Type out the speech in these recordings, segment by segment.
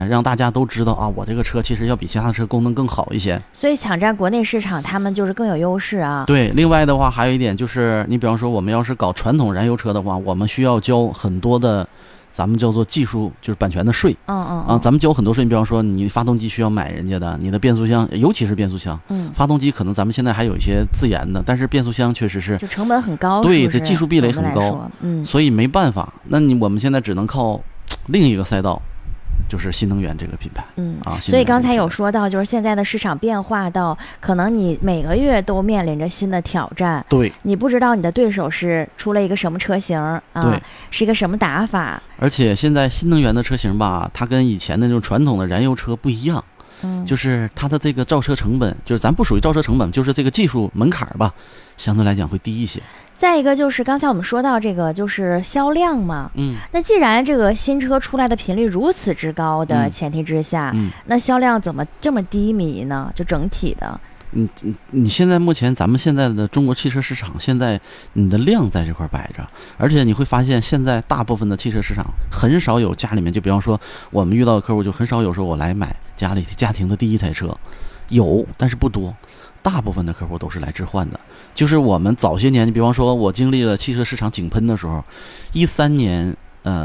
让大家都知道啊，我这个车其实要比其他车功能更好一些， 所以抢占国内市场，他们就是更有优势啊。 对，另外的话还有一点就是，你比方说我们要是搞传统燃油车的话，我们需要交很多的，咱们叫做技术就是版权的税。咱们交很多税。你比方说你发动机需要买人家的，你的变速箱，尤其是变速箱，发动机可能咱们现在还有一些自研的，但是变速箱确实是就成本很高， 对， 这技术壁垒很高，所以没办法。那我们现在只能靠另一个赛道。就是新能源这个品牌， 所以刚才有说到，就是现在的市场变化到，可能你每个月都面临着新的挑战， 对， 你不知道你的对手是出了一个什么车型啊， 对， 是一个什么打法。 而且现在新能源的车型吧，它跟以前的那种传统的燃油车不一样，就是它的这个造车成本，就是咱不属于造车成本，就是这个技术门槛吧，相对来讲会低一些。 再一个就是刚才我们说到这个就是销量嘛，那既然这个新车出来的频率如此之高的前提之下，那销量怎么这么低迷呢？就整体的， 你现在目前咱们现在的中国汽车市场，现在你的量在这块摆着，而且你会发现现在大部分的汽车市场很少有家里面，就比方说我们遇到的客户就很少有说我来买家庭的第一台车，有但是不多。大部分的客户都是来置换的，就是我们早些年，你比方说我经历了汽车市场井喷的时候，2013年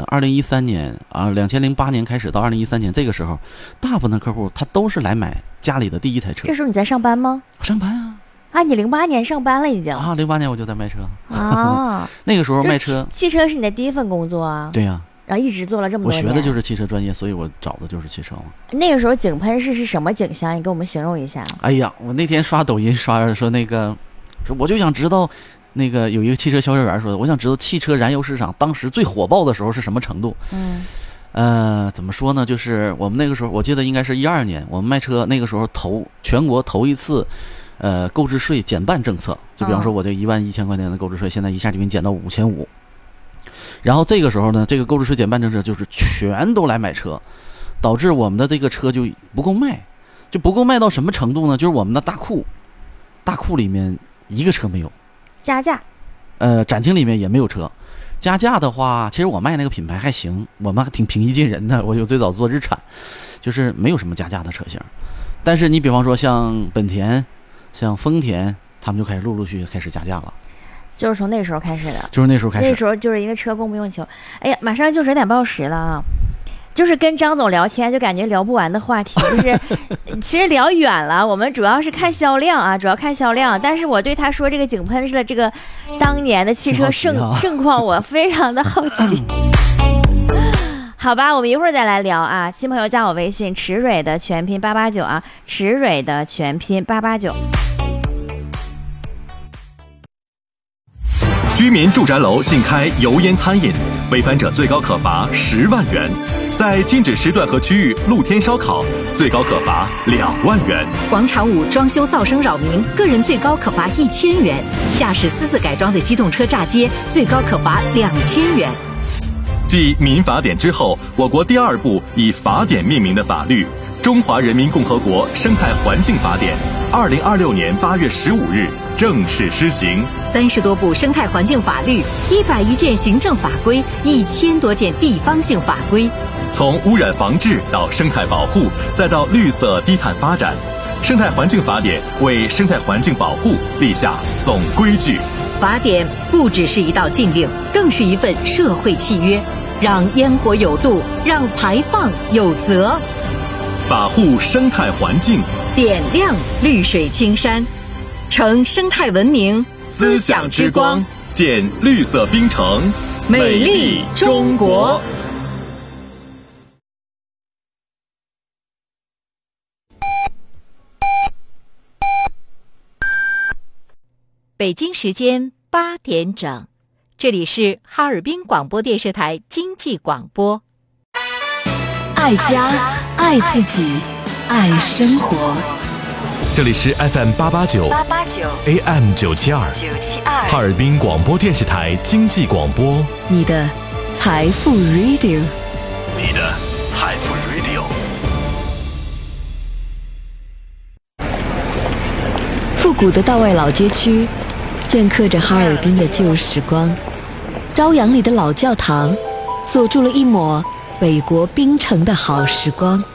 2008年开始到2013年这个时候，大部分的客户他都是来买家里的第一台车。 这时候你在上班吗？ 上班啊，你08年上班了已经啊 ？08年我就在卖车啊。 那个时候卖车， 汽车是你的第一份工作啊？ 对呀。 然后一直做了这么多年。 我学的就是汽车专业，所以我找的就是汽车嘛。 那个时候井喷是什么景象？你给我们形容一下。 哎呀，我那天刷抖音刷说我就想知道，那个有一个汽车销售员说的，我想知道汽车燃油市场当时最火爆的时候是什么程度。怎么说呢？就是我们那个时候，我记得应该是12年，我们卖车那个时候全国头一次，购置税减半政策。就比方说，我这11000块钱的购置税，现在一下就给你减到5500。然后这个时候呢，这个购置税减半政策就是全都来买车，导致我们的这个车就不够卖，到什么程度呢？就是我们的大库里面一个车没有， 加价， 展厅里面也没有车。加价的话，其实我卖那个品牌还行，我们还挺平易近人的。我有最早做日产，就是没有什么加价的车型。但是你比方说像本田、像丰田，他们就开始陆陆续续开始加价了。 就是从那时候开始的， 就是那时候开始。 那时候就是因为车供不应求。哎呀，马上就9点报时了啊！就是跟张总聊天，就感觉聊不完的话题，就是其实聊远了。我们主要是看销量啊，但是我对他说这个井喷式的这个当年的汽车盛况，我非常的好奇。好吧，我们一会儿再来聊啊。新朋友加我微信，池蕊的全拼889啊，池蕊的全拼889。 居民住宅楼禁开油烟餐饮，违反者最高可罚10万元；在禁止时段和区域露天烧烤，最高可罚2万元。 广场舞装修噪声扰民，个人最高可罚1000元；驾驶私自改装的机动车炸街，最高可罚2000元。 继民法典之后，我国第2部以法典命名的法律《中华人民共和国生态环境法典》，2026年8月15日正式施行。 30多部生态环境法律，100余件行政法规，1000多件地方性法规。 从污染防治到生态保护，再到绿色低碳发展，生态环境法典为生态环境保护立下总规矩。 法典不只是一道禁令，更是一份社会契约，让烟火有度，让排放有责。 法护生态环境， 点亮绿水青山，乘生态文明思想之光，建绿色冰城， 美丽中国。北京时间8点整，这里是哈尔滨广播电视台经济广播。 爱家，爱自己，爱生活。 这里是 FM889 AM972 哈尔滨广播电视台经济广播， 你的财富 Radio， 你的财富 Radio。 复古的道外老街区镌刻着哈尔滨的旧时光，朝阳里的老教堂锁住了一抹北国冰城的好时光。